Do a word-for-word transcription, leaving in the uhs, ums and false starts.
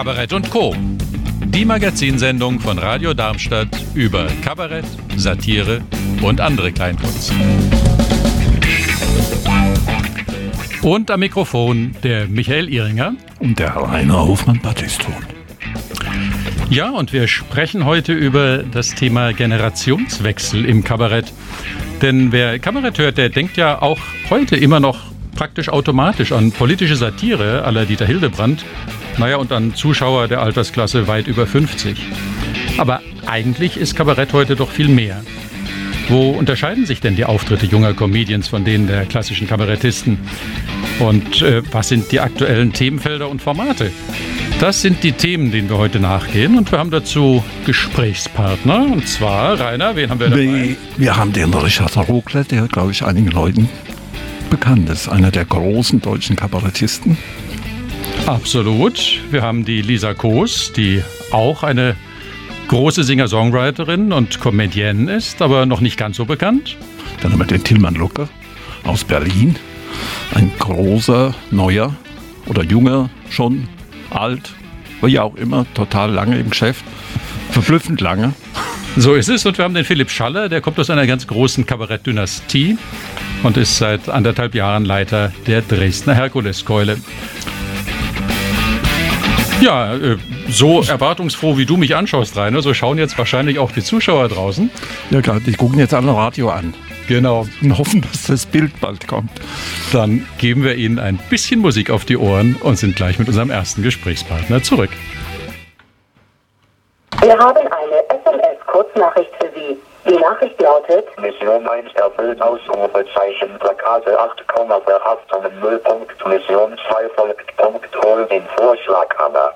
Kabarett und Co. Die Magazinsendung von Radio Darmstadt über Kabarett, Satire und andere Kleinkunst. Und am Mikrofon der Michael Ihringer und der Rainer Hofmann-Battiston. Ja, und wir sprechen heute über das Thema Generationswechsel im Kabarett. Denn wer Kabarett hört, der denkt ja auch heute immer noch praktisch automatisch an politische Satire à la Dieter Hildebrandt. Naja, und an Zuschauer der Altersklasse weit über fünfzig. Aber eigentlich ist Kabarett heute doch viel mehr. Wo unterscheiden sich denn die Auftritte junger Comedians von denen der klassischen Kabarettisten? Und äh, was sind die aktuellen Themenfelder und Formate? Das sind die Themen, denen wir heute nachgehen. Und wir haben dazu Gesprächspartner. Und zwar, Rainer, wen haben wir dabei? Wir, wir haben den Richard Rogler, der, glaube ich, einigen Leuten bekannt ist. Einer der großen deutschen Kabarettisten. Absolut. Wir haben die Lisa Koos, die auch eine große Singer-Songwriterin und Comedienne ist, aber noch nicht ganz so bekannt. Dann haben wir den Tilman Lucke aus Berlin. Ein großer, neuer oder junger, schon alt, wie auch immer, total lange im Geschäft. Verblüffend lange. So ist es. Und wir haben den Philipp Schaller, der kommt aus einer ganz großen Kabarett-Dynastie und ist seit anderthalb Jahren Leiter der Dresdner Herkuleskeule. Ja, so erwartungsfroh wie du mich anschaust, Rainer, so schauen jetzt wahrscheinlich auch die Zuschauer draußen. Ja klar, die gucken jetzt alle Radio an. Genau. Und hoffen, dass das Bild bald kommt. Dann geben wir Ihnen ein bisschen Musik auf die Ohren und sind gleich mit unserem ersten Gesprächspartner zurück. Wir haben eine S M S-Kurznachricht für Sie. Die Nachricht lautet: Mission eins erfüllt, Ausrufezeichen, Plakate acht, Verhaftung null Punkt, Mission zwei folgt, Punkt, hol den Vorschlaghammer.